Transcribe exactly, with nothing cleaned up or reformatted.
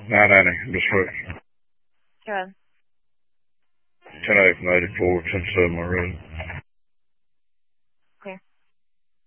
Not any description. Go ahead. ten eight from eighty-four, ten seven already.